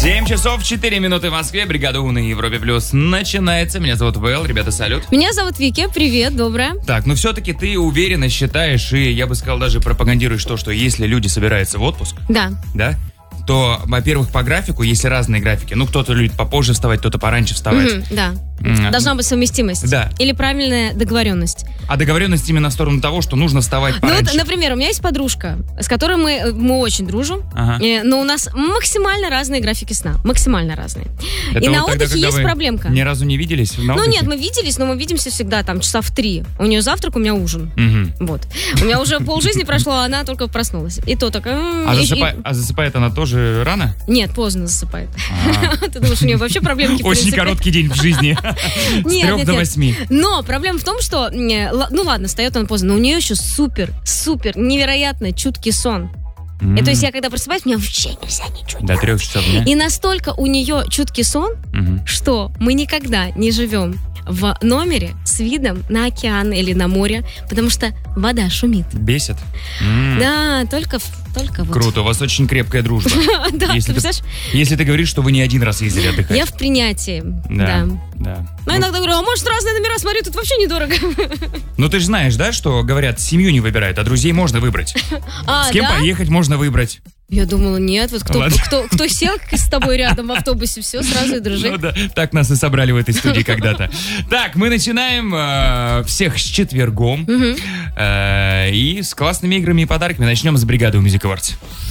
7 часов 4 минуты в Москве. Бригада У на Европе Плюс начинается. Меня зовут Вэл. Ребята, салют. Меня зовут Вики. Привет, доброе. Так, ну все-таки ты уверенно считаешь, и я бы сказал, даже пропагандируешь то, что если люди собираются в отпуск, Да. то, во-первых, по графику, если разные графики, ну, кто-то любит попозже вставать, кто-то пораньше вставать. Да. Должна быть совместимость. Да. Или правильная договоренность. А договоренность именно в сторону того, что нужно вставать пораньше. Ну вот, например, у меня есть подружка, с которой мы очень дружим, Ага. но у нас максимально разные графики сна. Максимально разные. Это И вот на тогда, отдыхе когда есть вы проблемка. Ни разу не виделись на Ну отдыхе? нет, мы виделись, но мы видимся всегда там часа в 3. У нее завтрак, у меня ужин. Мгм. Вот. У меня уже полжизни прошло, а она только проснулась. И то так... А засыпает она тоже рано? Нет, поздно засыпает. Ты думаешь, у нее вообще проблемки в Очень принципе? короткий день в жизни. С Нет, 3 до 8. Но проблема в том, что, ну ладно, встает он поздно, но у нее еще супер, невероятно чуткий сон. И то есть я когда просыпаюсь, мне вообще нельзя ничего До 3 часов дня? И настолько у нее чуткий сон, что мы никогда не живем в номере с видом на океан или на море, потому что вода шумит. Бесит? Да, только вот. Круто, у вас очень крепкая дружба. Да, ты представляешь? Если ты говоришь, что вы не один раз ездили отдыхать. Я в принятии, да. Да. Но иногда говорю, а может разные номера, смотрю, тут вообще недорого. Ну ты же знаешь, да, что говорят, семью не выбирают, а друзей можно выбрать. С кем да? поехать можно выбрать. Я думала, нет, вот кто сел с тобой рядом в автобусе, все, сразу и дружи. Ну да, так нас и собрали в этой студии когда-то. Так, мы начинаем всех с четвергом. И с классными играми и подарками. Начнем с бригады у Music Awards.